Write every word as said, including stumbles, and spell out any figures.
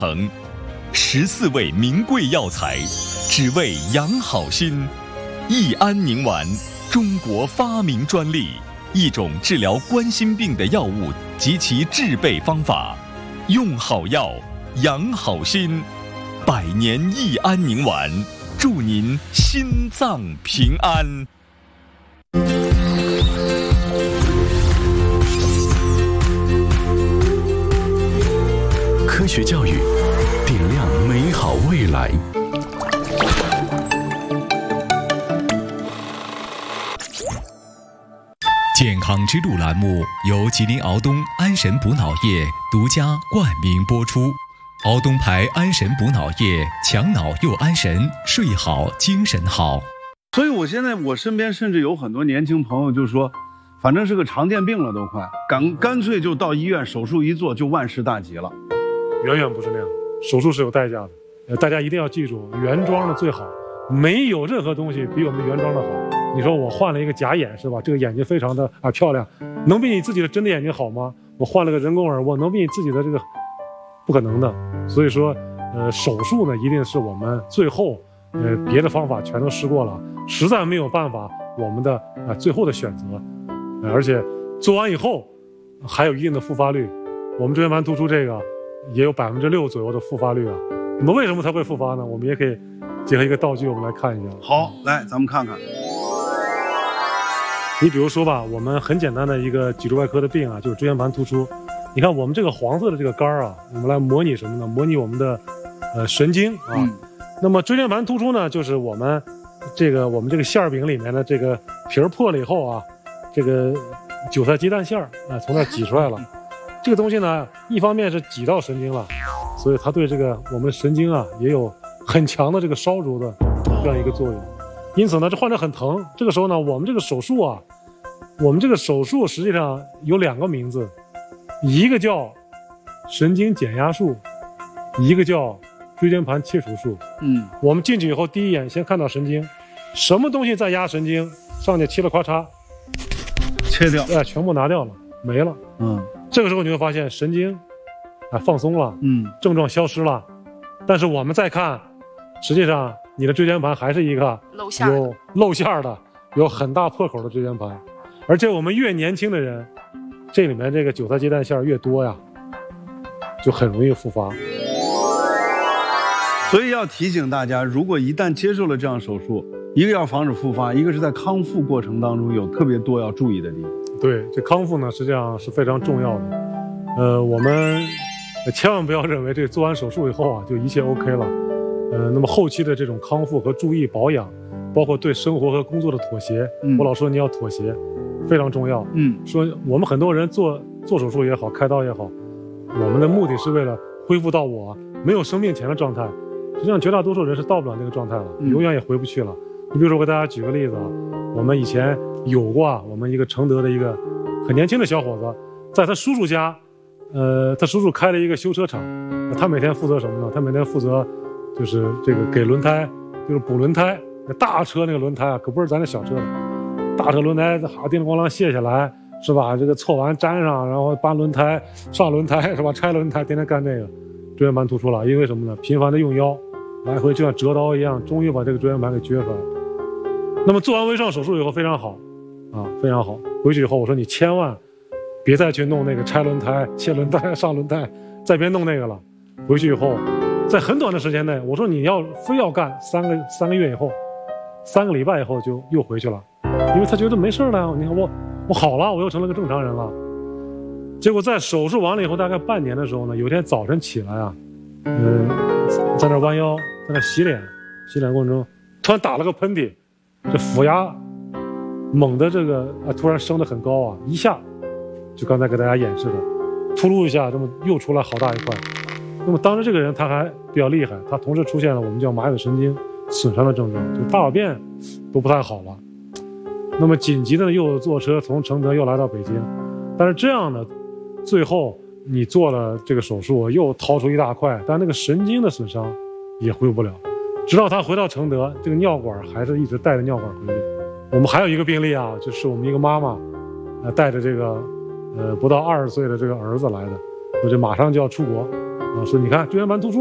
层，十四味名贵药材，只为养好心。益安宁丸，中国发明专利，一种治疗冠心病的药物及其制备方法。用好药，养好心。百年益安宁丸，祝您心脏平安。 科学教育，点亮美好未来。 健康之路栏目由吉林敖东安神补脑液独家冠名播出。敖东牌安神补脑液，强脑又安神，睡好精神好。 所以我现在我身边甚至有很多年轻朋友就说，反正是个常见病了都快，干干脆就到医院手术一做就万事大吉了。 远远不是那样，手术是有代价的。呃，大家一定要记住，原装的最好，没有任何东西比我们原装的好。你说我换了一个假眼是吧？这个眼睛非常的啊漂亮，能比你自己的真的眼睛好吗？我换了个人工耳，我能比你自己的这个不可能的。所以说，呃，手术呢一定是我们最后，呃，别的方法全都试过了，实在没有办法，我们的啊、呃、最后的选择，呃，而且做完以后还有一定的复发率。我们椎间盘突出这个也有百分之六左右的复发率啊。那么为什么它会复发呢？我们也可以结合一个道具，我们来看一下。 好，来咱们看看。 你比如说吧，我们很简单的一个脊柱外科的病啊，就是椎间盘突出。你看我们这个黄色的这个杆儿啊，我们来模拟什么呢？模拟我们的呃神经啊。嗯、那么椎间盘突出呢，就是我们这个我们这个馅饼里面的这个皮儿破了以后啊，这个韭菜鸡蛋馅儿啊从那挤出来了。这个东西呢，一方面是挤到神经了，所以它对这个我们的神经啊也有很强的这个烧灼的这样一个作用。因此呢，这患者很疼。这个时候呢，我们这个手术啊，我们这个手术实际上有两个名字，一个叫神经减压术，一个叫椎间盘切除术。嗯，我们进去以后，第一眼先看到神经，什么东西在压神经，上去嘁了咔嚓， 切掉， 哎，全部拿掉了，没了。嗯，这个时候你会发现神经啊放松了，嗯，症状消失了，但是我们再看，实际上你的椎间盘还是一个有露馅的、有很大破口的椎间盘，而且我们越年轻的人，这里面这个韭菜鸡蛋馅越多呀，就很容易复发。 所以要提醒大家，如果一旦接受了这样手术，一个要防止复发，一个是在康复过程当中有特别多要注意的地方。对，这康复呢实际上是非常重要的。呃，我们千万不要认为这做完手术以后啊就一切 OK 了。呃，那么后期的这种康复和注意保养，包括对生活和工作的妥协，嗯、我老说你要妥协，非常重要。嗯，说我们很多人做做手术也好，开刀也好，我们的目的是为了恢复到我没有生病前的状态。实际上，绝大多数人是到不了那个状态了，嗯、永远也回不去了。你比如说，我给大家举个例子啊，我们以前有过啊，我们一个承德的一个很年轻的小伙子，在他叔叔家，呃，他叔叔开了一个修车厂，他每天负责什么呢？他每天负责就是这个给轮胎，就是补轮胎。那大车那个轮胎啊，可不是咱这小车的，大车轮胎好叮咣啷卸下来，是吧？这个错完粘上，然后搬轮胎、上轮胎，是吧？拆轮胎，天天干这个，椎间盘突出了。因为什么呢？频繁的用腰，来回就像折刀一样，终于把这个椎间盘给撅出来了。那么做完微创手术以后非常好，啊，非常好。回去以后我说你千万别再去弄那个拆轮胎、切轮胎、上轮胎，再别弄那个了。回去以后，在很短的时间内，我说你要非要干三个三个月以后，三个礼拜以后就又回去了，因为他觉得没事了。你看我我好了，我又成了个正常人了。结果在手术完了以后，大概半年的时候呢，有一天早晨起来啊，嗯，在那弯腰，在那洗脸，洗脸过程中突然打了个喷嚏。这腹压猛的这个啊，突然升得很高啊，一下就刚才给大家演示的，突噜一下，这么又出来好大一块。那么当时这个人他还比较厉害，他同时出现了我们叫麻痹神经损伤的症状，就大小便都不太好了。那么紧急的又坐车从承德又来到北京，但是这样呢，最后你做了这个手术，又掏出一大块，但那个神经的损伤也恢复不了。直到他回到承德，这个尿管还是一直带着尿管回去。我们还有一个病例啊，就是我们一个妈妈，呃，带着这个，呃，不到二十岁的这个儿子来的，我这马上就要出国， 啊，说你看椎间盘突出。